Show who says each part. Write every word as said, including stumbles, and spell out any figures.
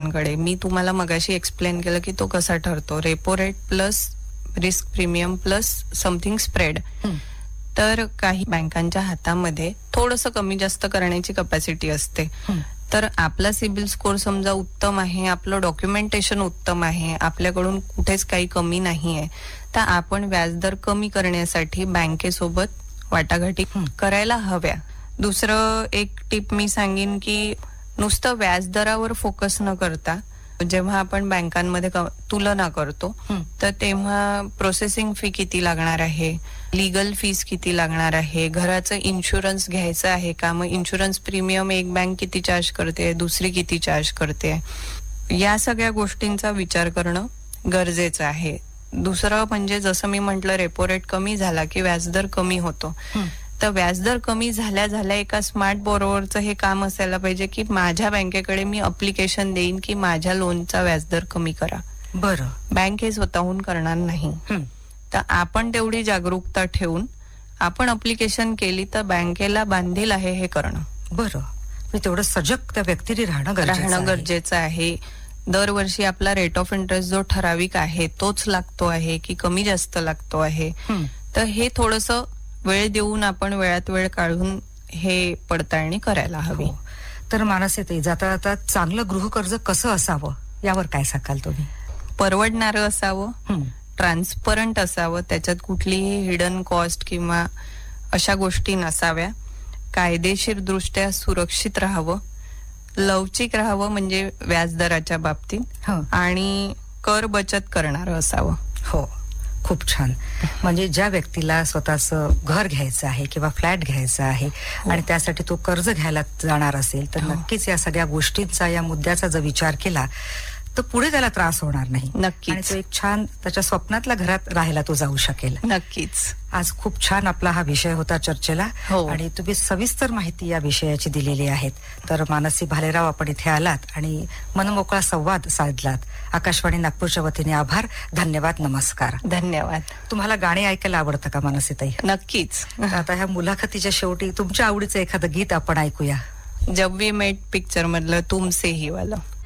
Speaker 1: बँकांकडे. मी तुम्हाला मगाशी एक्सप्लेन केलं की तो कसा ठरतो, repo rate plus risk premium plus something spread. तर काही बँकांच्या हातामध्ये थोडंसं कमी जास्त करण्याची कपॅसिटी असते. तर आपला सिबिल स्कोर समजा उत्तम आहे, आपलं डॉक्युमेंटेशन उत्तम आहे, आपल्याकडून कुठेच काही कमी नाही आहे, तर आपण व्याजदर कमी करण्यासाठी बँकेसोबत वाटाघाटी करायला हव्या. दुसरं एक टिप मी सांगेन की नुसतं व्याजदरावर फोकस न करता जेव्हा आपण बँकांमध्ये तुलना करतो तर तेव्हा प्रोसेसिंग फी किती लागणार आहे, लीगल फीस किती लागणार आहे, घराचं इन्शुरन्स घ्यायचं आहे का, मग इन्शुरन्स प्रीमियम एक बँक किती चार्ज करते, दुसरी किती चार्ज करते, या सगळ्या गोष्टींचा विचार करणं गरजेचं आहे. दुसरं म्हणजे जसं मी म्हटलं, रेपो रेट कमी झाला की व्याजदर कमी होतो. तर व्याजदर कमी झाल्या झाल्या एका स्मार्ट बॉरोवरचं हे काम असायला पाहिजे की माझ्या बँकेकडे मी अप्लिकेशन देईन की माझ्या लोनचा व्याजदर कमी करा.
Speaker 2: बरं,
Speaker 1: बँक हे स्वतःहून करणार नाही. तर आपण तेवढी जागरूकता ठेवून आपण अप्लिकेशन केली तर बँकेला बांधील आहे हे करणं.
Speaker 2: बरं, मी तेवढं सजग त्या व्यक्तीने राहणं
Speaker 1: राहणं गरजेचं आहे. दरवर्षी आपला रेट ऑफ इंटरेस्ट जो ठराविक आहे तोच लागतो आहे की कमी जास्त लागतो आहे, तर हे थोडंसं वेळ देऊन आपण वेळात वेळ काढून हे पडताळणी करायला हवी.
Speaker 2: हो. तर मानसी ताई, जाता जाता चांगलं गृहकर्ज कसं असावं यावर काय सांगाल तुम्ही?
Speaker 1: परवडणारं असावं, ट्रान्सपरंट असावं, त्याच्यात कुठलीही हिडन कॉस्ट किंवा अशा गोष्टी नसाव्या, कायदेशीर दृष्ट्या सुरक्षित राहावं, लवचिक राहावं म्हणजे व्याजदराच्या बाबतीत, आणि कर बचत करणारं असावं.
Speaker 2: हो, खूप छान. म्हणजे ज्या व्यक्तीला स्वतःचं घर घ्यायचं आहे किंवा फ्लॅट घ्यायचा आहे आणि त्यासाठी तो कर्ज घ्यायला जाणार असेल तर नक्कीच या सगळ्या गोष्टींचा, या मुद्द्याचा जर विचार केला तर पुढे त्याला त्रास होणार नाही.
Speaker 1: नक्कीच.
Speaker 2: आणि तो एक छान त्याच्या स्वप्नातल्या घरात राहायला तो जाऊ शकेल.
Speaker 1: नक्कीच.
Speaker 2: आज खूप छान आपला हा विषय होता चर्चेला.
Speaker 1: हो.
Speaker 2: आणि तुम्ही सविस्तर माहिती या विषयाची दिलेली आहेत. तर मानसी भालेराव, आपण इथे आलात आणि मनमोकळा संवाद साधलात. आकाशवाणी नागपूरच्या वतीने आभार, धन्यवाद, नमस्कार.
Speaker 1: धन्यवाद.
Speaker 2: तुम्हाला गाणी ऐकायला आवडतं का मानसी ताई?
Speaker 1: नक्कीच.
Speaker 2: आता ह्या मुलाखतीच्या शेवटी तुमच्या आवडीचं एखादं गीत आपण ऐकूया.
Speaker 1: जब वी मेट पिक्चर मधलं तुमसे ही वाला.